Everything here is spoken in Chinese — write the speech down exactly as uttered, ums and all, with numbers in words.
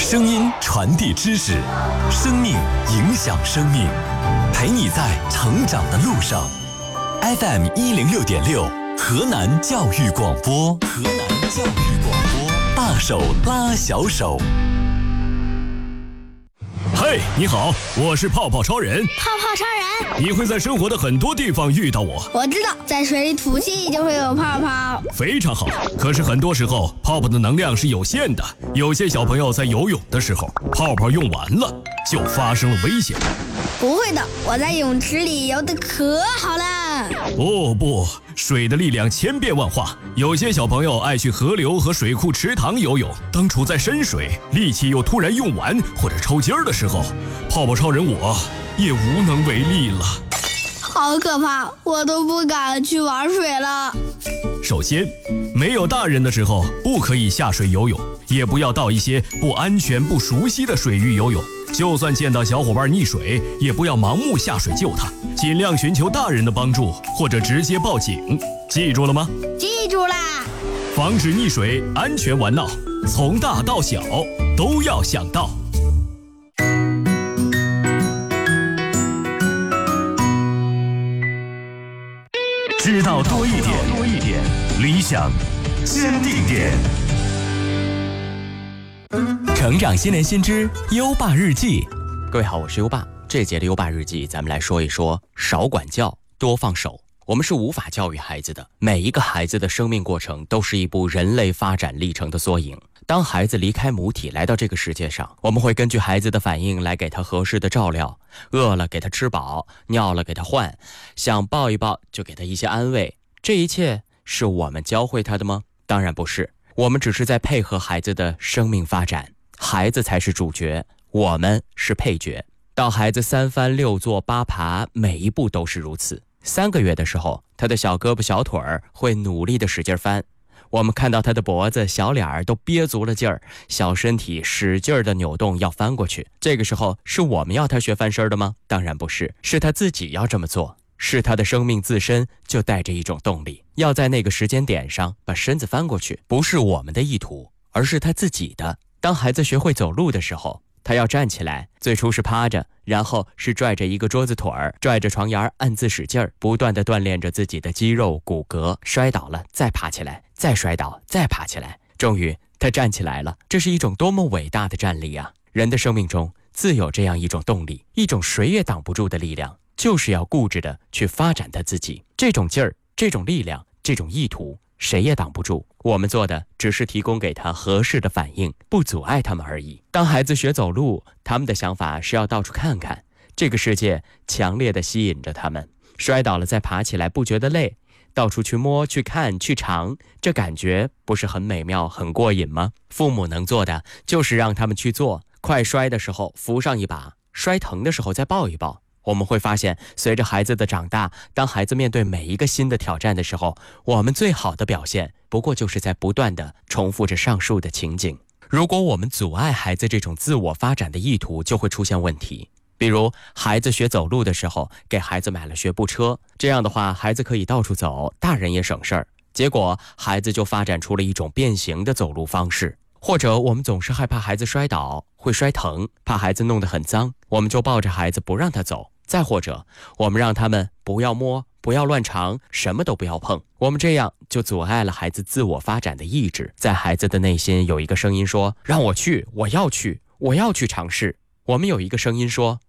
声音传递知识，生命影响生命，陪你在成长的路上。F M 一零六点六，河南教育广播，河南教育广播，大手拉小手。 嘿，你好，我是泡泡超人。 泡泡超人， 你会在生活的很多地方遇到我。 我知道，在水里吐气就会有泡泡。 非常好，可是很多时候泡泡的能量是有限的，有些小朋友在游泳的时候，泡泡用完了，就发生了危险。 不会的，我在泳池里游得可好了。 哦不，水的力量千变万化，有些小朋友爱去河流和水库池塘游泳，当处在深水，力气又突然用完或者抽筋儿的时候，泡泡超人我也无能为力了。 好可怕，我都不敢去玩水了。 首先，没有大人的时候不可以下水游泳，也不要到一些不安全不熟悉的水域游泳，就算见到小伙伴溺水，也不要盲目下水救他，尽量寻求大人的帮助，或者直接报警。记住了吗？ 记住啦。 防止溺水，安全玩闹，从大到小都要想到。 知道多一点，多一点，理想坚定点。成长新年新知优爸日记。 各位好，我是优爸。这节的优爸日记，咱们来说一说少管教，多放手。我们是无法教育孩子的，每一个孩子的生命过程都是一部人类发展历程的缩影。当孩子离开母体来到这个世界上，我们会根据孩子的反应来给他合适的照料，饿了给他吃饱，尿了给他换，想抱一抱就给他一些安慰。这一切是我们教会他的吗？当然不是，我们只是在配合孩子的生命发展，孩子才是主角，我们是配角。到孩子三翻六坐八爬，每一步都是如此。三个月的时候，他的小胳膊小腿儿会努力的使劲翻，我们看到他的脖子小脸儿都憋足了劲儿，小身体使劲的扭动要翻过去。这个时候是我们要他学翻身的吗？当然不是，是他自己要这么做，是他的生命自身就带着一种动力，要在那个时间点上把身子翻过去，不是我们的意图，而是他自己的。当孩子学会走路的时候，他要站起来，最初是趴着，然后是拽着一个桌子腿儿，拽着床沿暗自使劲儿，不断地锻炼着自己的肌肉骨骼，摔倒了再爬起来，再摔倒再爬起来，终于他站起来了。这是一种多么伟大的战力啊！人的生命中自有这样一种动力，一种谁也挡不住的力量，就是要固执地去发展他自己。这种劲儿，这种力量，这种意图，谁也挡不住，我们做的只是提供给他合适的反应，不阻碍他们而已。当孩子学走路，他们的想法是要到处看看，这个世界强烈地吸引着他们，摔倒了再爬起来不觉得累，到处去摸去看去尝，这感觉不是很美妙很过瘾吗？父母能做的就是让他们去做，快摔的时候扶上一把，摔疼的时候再抱一抱。我们会发现，随着孩子的长大，当孩子面对每一个新的挑战的时候，我们最好的表现不过就是在不断地重复着上述的情景。如果我们阻碍孩子这种自我发展的意图，就会出现问题。比如孩子学走路的时候，给孩子买了学步车，这样的话孩子可以到处走，大人也省事儿，结果孩子就发展出了一种变形的走路方式。或者我们总是害怕孩子摔倒会摔疼，怕孩子弄得很脏，我们就抱着孩子不让他走。再或者我们让他们不要摸不要乱尝，什么都不要碰，我们这样就阻碍了孩子自我发展的意志。在孩子的内心有一个声音说，让我去，我要去，我要去尝试。我们有一个声音说，